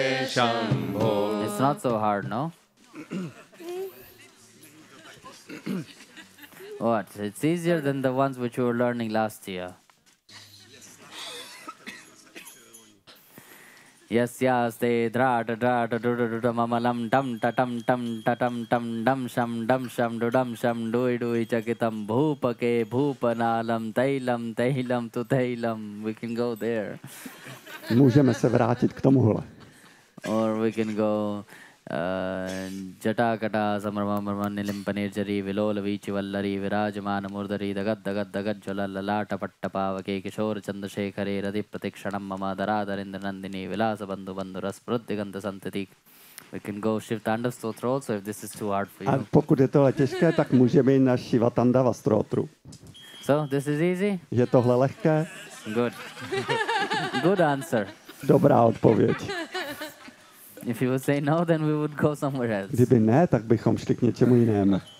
Shambho. It's not so hard, no? What? It's easier than the ones which you were learning last year. Yasyaste drata drata dudududa mamalam dam tatam tam tatam tam dam sham dudam sham dui dui chakitam bhupake bhupanalam tailam tu tailam. We can go there. Můžeme se vrátit k tomuhle. Or we can go Jata Kata Samarmam Nilimpanirjari Vilola Vichi Vallari Virajamana Murdari Dagad Jala Lalata Pattapavake Kishore Chandrasekhare Radhi Pratikshanam Mama Daradar Nandini Vilasa Bandhu Bandhuras Prudhiganta Santatik. We can go shift Andastotro also if this is too hard for you. A pokud je tohle těžké, tak můžeme jít na Shivatandava Strotru. So this is easy? Je tohle lehké? Good. Good answer. Dobrá odpověď. If you would say no, then we would go somewhere else. Kdyby ne, tak bychom šli k něčemu jinému.